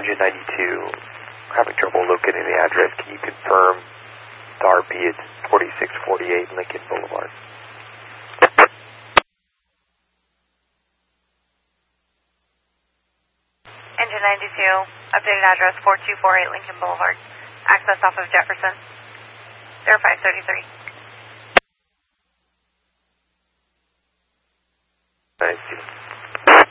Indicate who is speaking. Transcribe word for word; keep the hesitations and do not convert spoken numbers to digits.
Speaker 1: engine ninety-two, having trouble locating the address. Can you confirm the R P is forty-six forty-eight Lincoln Boulevard?
Speaker 2: Engine ninety-two, updated address four two four eight Lincoln Boulevard. Access off of Jefferson. zero five thirty-three.